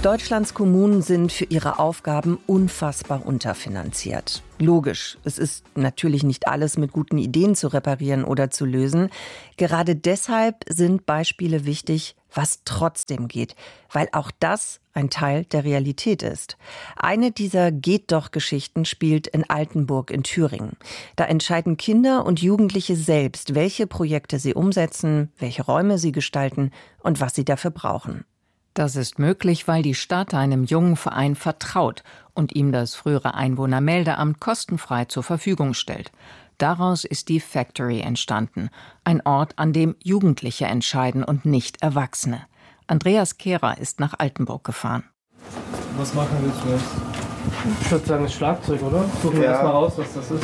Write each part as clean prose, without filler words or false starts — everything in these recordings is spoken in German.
Deutschlands Kommunen sind für ihre Aufgaben unfassbar unterfinanziert. Logisch, es ist natürlich nicht alles mit guten Ideen zu reparieren oder zu lösen. Gerade deshalb sind Beispiele wichtig, was trotzdem geht, weil auch das ein Teil der Realität ist. Eine dieser Geht-doch-Geschichten spielt in Altenburg in Thüringen. Da entscheiden Kinder und Jugendliche selbst, welche Projekte sie umsetzen, welche Räume sie gestalten und was sie dafür brauchen. Das ist möglich, weil die Stadt einem jungen Verein vertraut und ihm das frühere Einwohnermeldeamt kostenfrei zur Verfügung stellt. Daraus ist die Factory entstanden, ein Ort, an dem Jugendliche entscheiden und nicht Erwachsene. Andreas Kehrer ist nach Altenburg gefahren. Was machen wir zuerst? Ich würde sagen, das Schlagzeug, oder? Suchen wir erstmal raus, was das ist.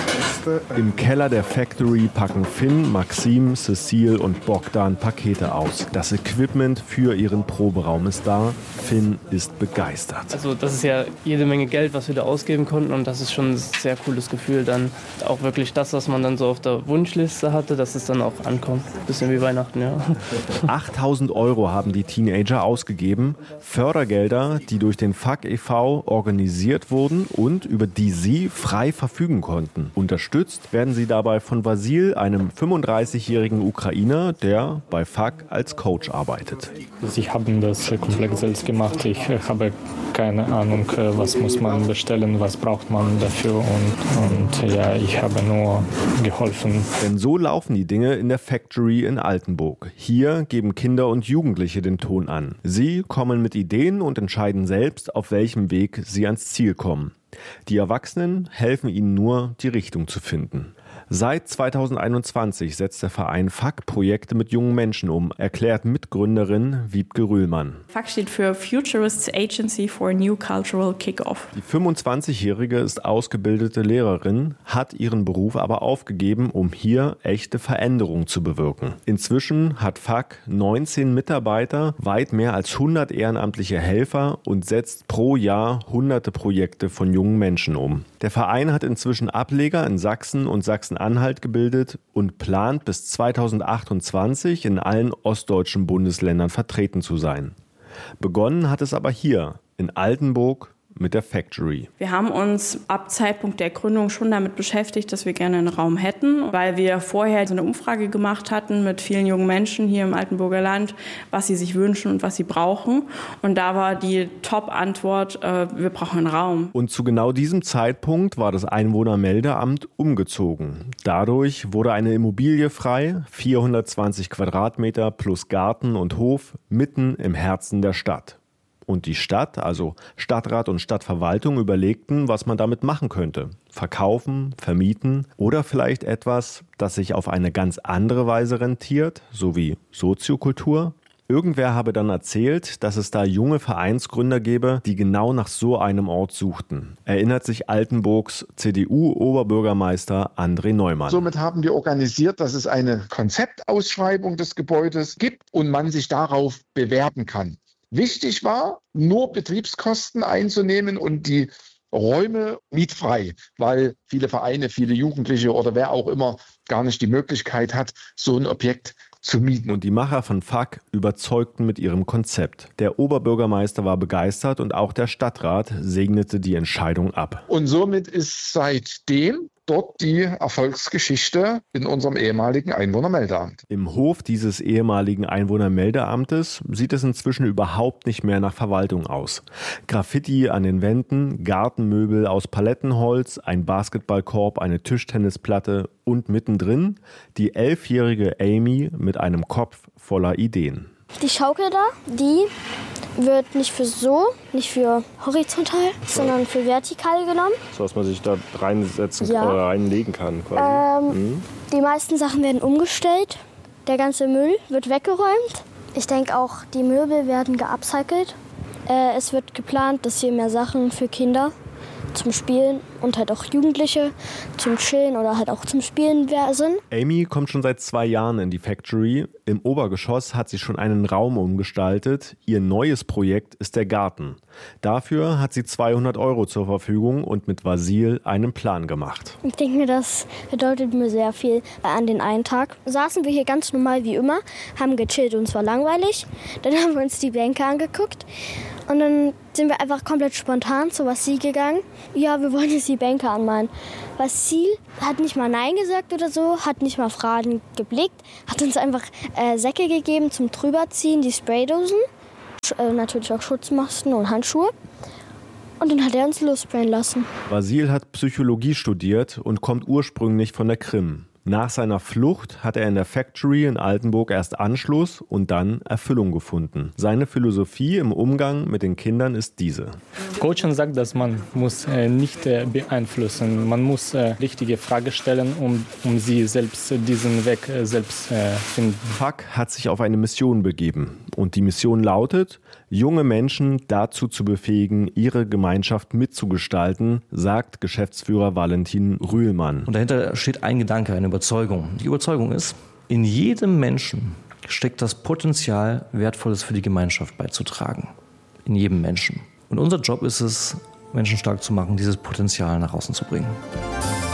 Im Keller der Factory packen Finn, Maxim, Cecile und Bogdan Pakete aus. Das Equipment für ihren Proberaum ist da. Finn ist begeistert. Also das ist ja jede Menge Geld, was wir da ausgeben konnten. Und das ist schon ein sehr cooles Gefühl, dann auch wirklich das, was man dann so auf der Wunschliste hatte, dass es dann auch ankommt. Bisschen wie Weihnachten, ja. 8.000 € haben die Teenager ausgegeben. Fördergelder, die durch den FAK e.V. organisiert wurden und über die sie frei verfügen konnten. Unterstützt werden sie dabei von Vasil, einem 35-jährigen Ukrainer, der bei FAK als Coach arbeitet. Sie haben das komplett selbst gemacht. Ich habe keine Ahnung, was muss man bestellen, was braucht man dafür und ja, ich habe nur geholfen. Denn so laufen die Dinge in der Factory in Altenburg. Hier geben Kinder und Jugendliche den Ton an. Sie kommen mit Ideen und entscheiden selbst, auf welchem Weg sie ans Ziel kommen. Die Erwachsenen helfen ihnen nur, die Richtung zu finden. Seit 2021 setzt der Verein FAK Projekte mit jungen Menschen um, erklärt Mitgründerin Wiebke Rühlmann. FAK steht für Futurists Agency for a New Cultural Kick-Off. Die 25-Jährige ist ausgebildete Lehrerin, hat ihren Beruf aber aufgegeben, um hier echte Veränderung zu bewirken. Inzwischen hat FAK 19 Mitarbeiter, weit mehr als 100 ehrenamtliche Helfer und setzt pro Jahr hunderte Projekte von jungen Menschen um. Der Verein hat inzwischen Ableger in Sachsen und Sachsen-Anhalt gebildet und plant bis 2028 in allen ostdeutschen Bundesländern vertreten zu sein. Begonnen hat es aber hier in Altenburg mit der Factory. Wir haben uns ab Zeitpunkt der Gründung schon damit beschäftigt, dass wir gerne einen Raum hätten, weil wir vorher so eine Umfrage gemacht hatten mit vielen jungen Menschen hier im Altenburger Land, was sie sich wünschen und was sie brauchen. Und da war die Top-Antwort, wir brauchen einen Raum. Und zu genau diesem Zeitpunkt war das Einwohnermeldeamt umgezogen. Dadurch wurde eine Immobilie frei, 420 Quadratmeter plus Garten und Hof, mitten im Herzen der Stadt. Und die Stadt, also Stadtrat und Stadtverwaltung, überlegten, was man damit machen könnte. Verkaufen, vermieten oder vielleicht etwas, das sich auf eine ganz andere Weise rentiert, so wie Soziokultur. Irgendwer habe dann erzählt, dass es da junge Vereinsgründer gäbe, die genau nach so einem Ort suchten. Erinnert sich Altenburgs CDU-Oberbürgermeister André Neumann. Somit haben wir organisiert, dass es eine Konzeptausschreibung des Gebäudes gibt und man sich darauf bewerben kann. Wichtig war, nur Betriebskosten einzunehmen und die Räume mietfrei, weil viele Vereine, viele Jugendliche oder wer auch immer gar nicht die Möglichkeit hat, so ein Objekt zu mieten. Und die Macher von FAK überzeugten mit ihrem Konzept. Der Oberbürgermeister war begeistert und auch der Stadtrat segnete die Entscheidung ab. Und somit ist seitdem dort die Erfolgsgeschichte in unserem ehemaligen Einwohnermeldeamt. Im Hof dieses ehemaligen Einwohnermeldeamtes sieht es inzwischen überhaupt nicht mehr nach Verwaltung aus. Graffiti an den Wänden, Gartenmöbel aus Palettenholz, ein Basketballkorb, eine Tischtennisplatte und mittendrin die 11-jährige Amy mit einem Kopf voller Ideen. Die Schaukel da, die wird nicht für horizontal, sondern für vertikal genommen. So, dass man sich da reinsetzen oder reinlegen kann quasi. Die meisten Sachen werden umgestellt. Der ganze Müll wird weggeräumt. Ich denke auch, die Möbel werden geupcycelt. Es wird geplant, dass hier mehr Sachen für Kinder zum Spielen und halt auch Jugendliche zum Chillen oder halt auch zum Spielen sind. Amy kommt schon seit 2 Jahren in die Factory. Im Obergeschoss hat sie schon einen Raum umgestaltet. Ihr neues Projekt ist der Garten. Dafür hat sie 200 € zur Verfügung und mit Vasil einen Plan gemacht. Ich denke mir, das bedeutet mir sehr viel. An den einen Tag saßen wir hier ganz normal wie immer, haben gechillt und es war langweilig. Dann haben wir uns die Bänke angeguckt und dann sind wir einfach komplett spontan zu Vasil gegangen. Ja, wir wollen jetzt die Bänke anmalen. Vasil hat nicht mal Nein gesagt oder so, hat nicht mal Fragen geblickt, hat uns einfach Säcke gegeben zum Drüberziehen, die Spraydosen, natürlich auch Schutzmasken und Handschuhe. Und dann hat er uns lossprayen lassen. Vasil hat Psychologie studiert und kommt ursprünglich von der Krim. Nach seiner Flucht hat er in der Factory in Altenburg erst Anschluss und dann Erfüllung gefunden. Seine Philosophie im Umgang mit den Kindern ist diese. Coaching sagt, dass man muss nicht beeinflussen. Man muss richtige Fragen stellen, um sie selbst diesen Weg selbst finden. Fuck hat sich auf eine Mission begeben. Und die Mission lautet, junge Menschen dazu zu befähigen, ihre Gemeinschaft mitzugestalten, sagt Geschäftsführer Valentin Rühlmann. Und dahinter steht ein Gedanke, eine Überzeugung. Die Überzeugung ist, in jedem Menschen steckt das Potenzial, Wertvolles für die Gemeinschaft beizutragen. In jedem Menschen. Und unser Job ist es, Menschen stark zu machen, dieses Potenzial nach außen zu bringen.